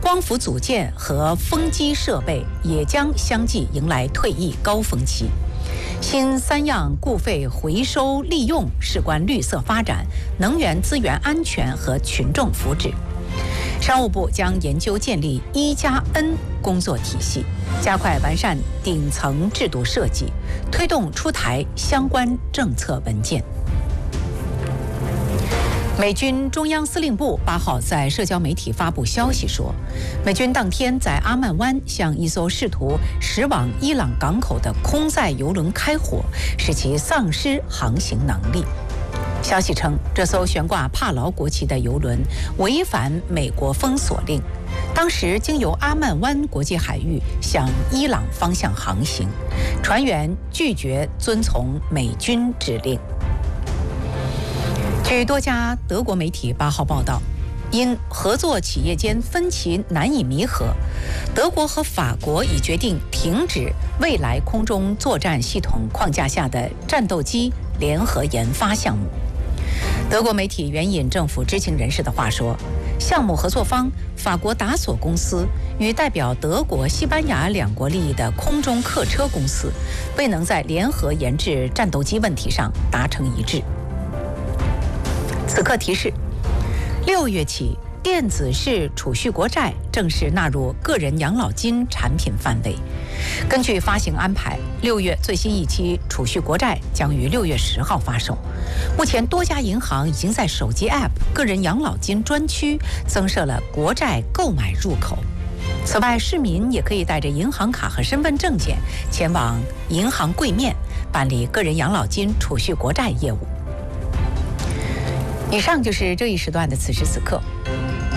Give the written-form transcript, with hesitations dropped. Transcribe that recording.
光伏组件和风机设备也将相继迎来退役高峰期。新三样固废回收利用事关绿色发展、能源资源安全和群众福祉。商务部将研究建立1+N 工作体系，加快完善顶层制度设计，推动出台相关政策文件。美军中央司令部8号在社交媒体发布消息说，美军当天在阿曼湾向一艘试图驶往伊朗港口的空载油轮开火，使其丧失航行能力。消息称，这艘悬挂帕劳国旗的油轮违反美国封锁令，当时经由阿曼湾国际海域向伊朗方向航行，船员拒绝遵从美军指令。据多家德国媒体8号报道，因合作企业间分歧难以弥合，德国和法国已决定停止未来空中作战系统框架下的战斗机联合研发项目。德国媒体援引政府知情人士的话说，项目合作方法国达索公司与代表德国、西班牙两国利益的空中客车公司未能在联合研制战斗机问题上达成一致。此刻提示，6月起，电子式储蓄国债正式纳入个人养老金产品范围。根据发行安排，6月最新一期储蓄国债将于6月10号发售。目前多家银行已经在手机 App 个人养老金专区增设了国债购买入口。此外，市民也可以带着银行卡和身份证件前往银行柜面办理个人养老金储蓄国债业务。以上就是这一时段的此时此刻。